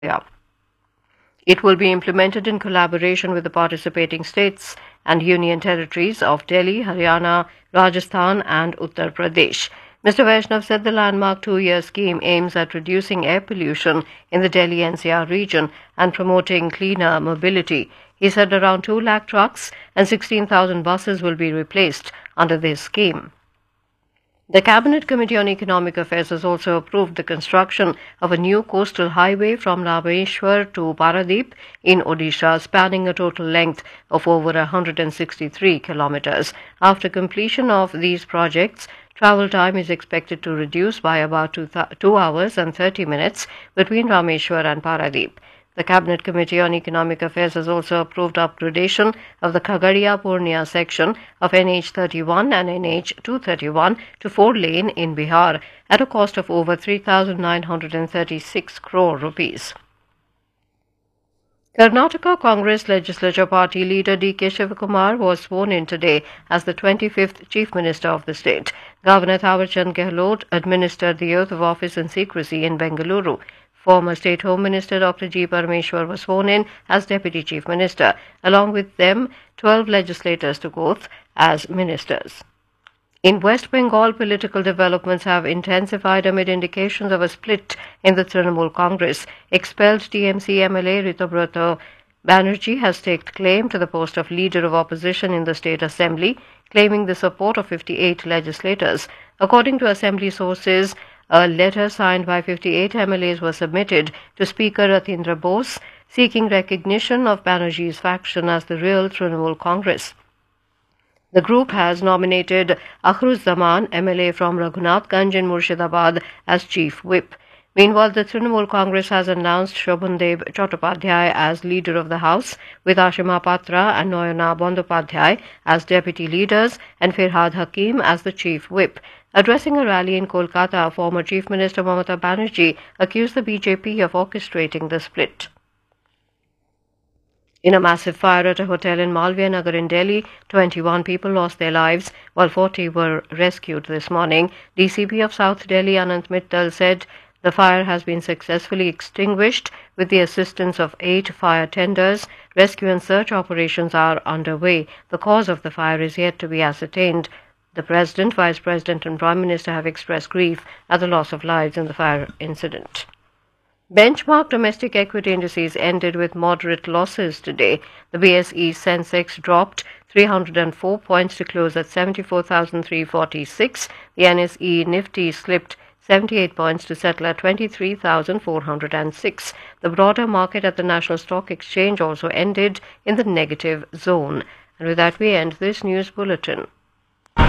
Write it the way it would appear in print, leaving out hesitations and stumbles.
It will be implemented in collaboration with the participating states and union territories of Delhi, Haryana, Rajasthan, and Uttar Pradesh. Mr. Vaishnav said the landmark 2-year scheme aims at reducing air pollution in the Delhi NCR region and promoting cleaner mobility. He said around 2 lakh trucks and 16,000 buses will be replaced under this scheme. The Cabinet Committee on Economic Affairs has also approved the construction of a new coastal highway from Rameshwar to Paradeep in Odisha, spanning a total length of over 163 kilometers. After completion of these projects, travel time is expected to reduce by about 2 hours and 30 minutes between Rameshwar and Paradeep. The Cabinet Committee on Economic Affairs has also approved upgradation of the Khagadia-Purnia section of NH31 and NH231 to 4-lane in Bihar at a cost of over 3,936 crore rupees. Karnataka Congress Legislature Party leader D.K. Shivakumar was sworn in today as the 25th Chief Minister of the state. Governor Thawarchand Gehlot administered the oath of office in secrecy in Bengaluru. Former State Home Minister Dr. G. Parameshwar was sworn in as Deputy Chief Minister. Along with them, 12 legislators took oath as ministers. In West Bengal, political developments have intensified amid indications of a split in the Trinamool Congress. Expelled TMC MLA Ritubrata Banerjee has staked claim to the post of Leader of Opposition in the State Assembly, claiming the support of 58 legislators. According to Assembly sources, a letter signed by 58 MLAs was submitted to Speaker Ratindra Bose, seeking recognition of Banerjee's faction as the real Trinamool Congress. The group has nominated Akhruzzaman, MLA from Raghunathganj in Murshidabad, as Chief Whip. Meanwhile, the Trinamool Congress has announced Shobhandev Chattopadhyay as Leader of the House, with Ashima Patra and Noyana Bandopadhyay as Deputy Leaders and Firhad Hakim as the Chief Whip. Addressing a rally in Kolkata, former Chief Minister Mamata Banerjee accused the BJP of orchestrating the split. In a massive fire at a hotel in Malviya Nagar in Delhi, 21 people lost their lives, while 40 were rescued this morning. DCP of South Delhi, Anant Mittal, said the fire has been successfully extinguished with the assistance of 8 fire tenders. Rescue and search operations are underway. The cause of the fire is yet to be ascertained. The President, Vice President and Prime Minister have expressed grief at the loss of lives in the fire incident. Benchmark domestic equity indices ended with moderate losses today. The BSE Sensex dropped 304 points to close at 74,346. The NSE Nifty slipped 78 points to settle at 23,406. The broader market at the National Stock Exchange also ended in the negative zone. And with that, we end this news bulletin.